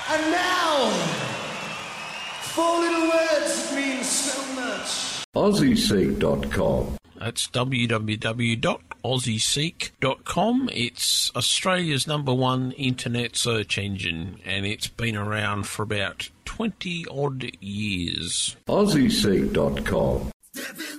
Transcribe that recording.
And now, four little words that mean so much. AussieSeek.com. That's www.aussieseek.com. It's Australia's #1 internet search engine, and it's been around for about 20-odd years. AussieSeek.com.